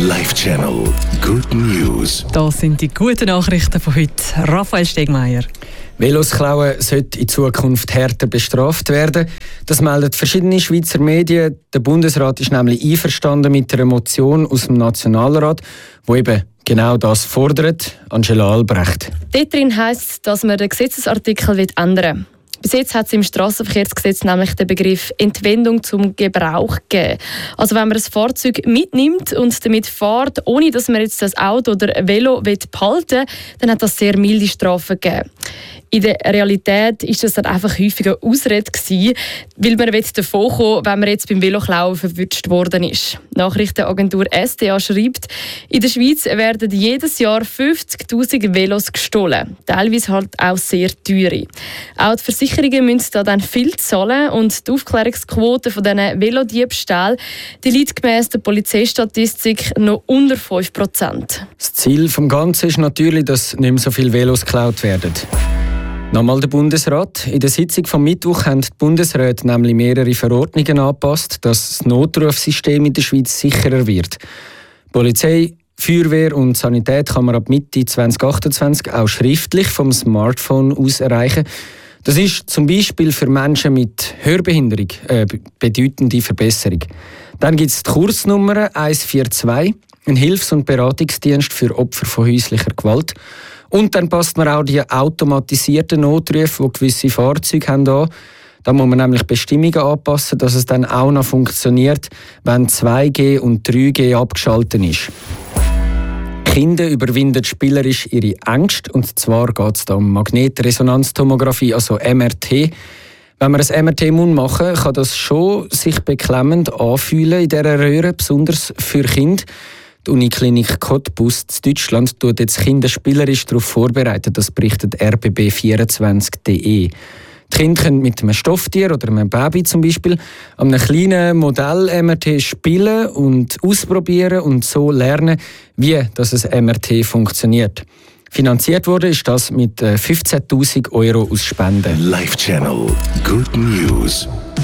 Live Channel Good News. Das sind die guten Nachrichten von heute. Raphael Stegmeier. Velos klauen sollte in Zukunft härter bestraft werden. Das melden verschiedene Schweizer Medien. Der Bundesrat ist nämlich einverstanden mit einer Motion aus dem Nationalrat, die eben genau das fordert. Angela Albrecht. Dort drin heisst es, dass man den Gesetzesartikel ändern will. Bis jetzt hat es im Strassenverkehrsgesetz nämlich den Begriff Entwendung zum Gebrauch gegeben. Also wenn man ein Fahrzeug mitnimmt und damit fährt, ohne dass man jetzt das Auto oder Velo behalten will, dann hat das sehr milde Strafen gegeben. In der Realität war das dann einfach häufiger Ausrede gewesen, weil man davon kommen, wenn man jetzt beim Veloklauen verwünscht worden ist. Nachrichtenagentur SDA schreibt, in der Schweiz werden jedes Jahr 50'000 Velos gestohlen. Teilweise halt auch sehr teure. Auch die Versicherungen müssen da dann viel zahlen und die Aufklärungsquote von diesen Velodiebstählen liegt gemäss der Polizeistatistik noch unter 5%. Das Ziel des Ganzen ist natürlich, dass nicht mehr so viele Velos geklaut werden. Nochmal der Bundesrat. In der Sitzung vom Mittwoch haben die Bundesräte nämlich mehrere Verordnungen angepasst, dass das Notrufsystem in der Schweiz sicherer wird. Polizei, Feuerwehr und Sanität kann man ab Mitte 2028 auch schriftlich vom Smartphone aus erreichen. Das ist zum Beispiel für Menschen mit Hörbehinderung eine bedeutende Verbesserung. Dann gibt es die Kursnummer 142, ein Hilfs- und Beratungsdienst für Opfer von häuslicher Gewalt. Und dann passt man auch die automatisierten Notrufe, die gewisse Fahrzeuge haben, an. Da muss man nämlich Bestimmungen anpassen, dass es dann auch noch funktioniert, wenn 2G und 3G abgeschaltet ist. Kinder überwinden spielerisch ihre Ängste, und zwar geht es da um Magnetresonanztomographie, also MRT. Wenn man ein MRT machen muss, kann das schon sich beklemmend anfühlen in dieser Röhre, besonders für Kinder. Die Uniklinik Cottbus in Deutschland tut jetzt Kinder spielerisch darauf vorbereitet, das berichtet rbb24.de. Die Kinder können mit einem Stofftier oder einem Baby zum Beispiel an einem kleinen Modell-MRT spielen und ausprobieren und so lernen, wie das ein MRT funktioniert. Finanziert wurde ist das mit 15'000 € aus Spenden. Live Channel Good News.